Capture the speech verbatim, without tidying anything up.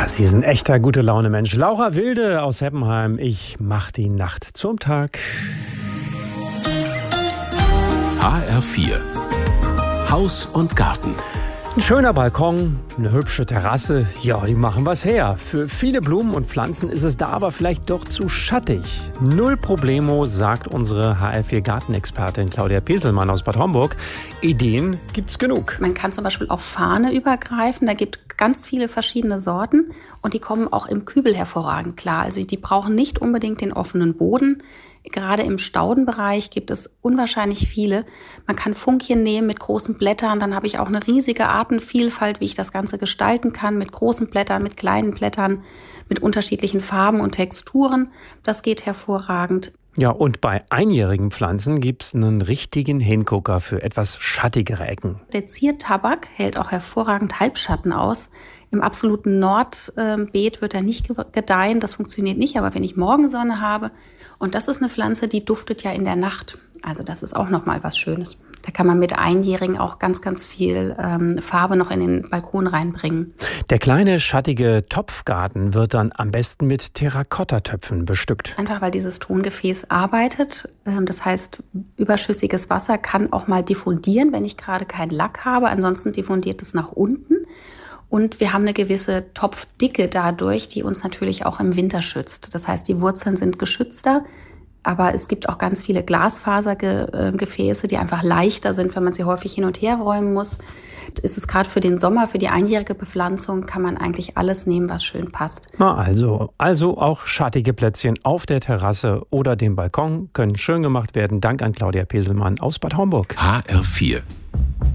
Sie ist ein echter gute Laune Mensch. Laura Wilde aus Heppenheim. Ich mach die Nacht zum Tag. H R vier. Haus und Garten. Ein schöner Balkon, eine hübsche Terrasse, ja, die machen was her. Für viele Blumen und Pflanzen ist es da aber vielleicht doch zu schattig. Null Problemo, sagt unsere H R vier Gartenexpertin Claudia Peselmann aus Bad Homburg. Ideen gibt's genug. Man kann zum Beispiel auf Fahne übergreifen, da gibt es ganz viele verschiedene Sorten und die kommen auch im Kübel hervorragend klar. Also die brauchen nicht unbedingt den offenen Boden. Gerade im Staudenbereich gibt es unwahrscheinlich viele. Man kann Funkchen nehmen mit großen Blättern, dann habe ich auch eine riesige Artenvielfalt, wie ich das Ganze gestalten kann, mit großen Blättern, mit kleinen Blättern, mit unterschiedlichen Farben und Texturen. Das geht hervorragend. Ja, und bei einjährigen Pflanzen gibt es einen richtigen Hingucker für etwas schattigere Ecken. Der Ziertabak hält auch hervorragend Halbschatten aus. Im absoluten Nordbeet wird er nicht gedeihen, das funktioniert nicht, aber wenn ich Morgensonne habe, und das ist eine Pflanze, die duftet ja in der Nacht, also das ist auch nochmal was Schönes. Da kann man mit Einjährigen auch ganz, ganz viel ähm, Farbe noch in den Balkon reinbringen. Der kleine, schattige Topfgarten wird dann am besten mit Terrakotta-Töpfen bestückt. Einfach weil dieses Tongefäß arbeitet. Ähm, das heißt, überschüssiges Wasser kann auch mal diffundieren, wenn ich gerade keinen Lack habe. Ansonsten diffundiert es nach unten. Und wir haben eine gewisse Topfdicke dadurch, die uns natürlich auch im Winter schützt. Das heißt, die Wurzeln sind geschützter. Aber es gibt auch ganz viele Glasfasergefäße, die einfach leichter sind, wenn man sie häufig hin und her räumen muss. Ist es gerade für den Sommer, für die einjährige Bepflanzung, kann man eigentlich alles nehmen, was schön passt. Na also, also auch schattige Plätzchen auf der Terrasse oder dem Balkon können schön gemacht werden. Dank an Claudia Peselmann aus Bad Homburg. H R vier.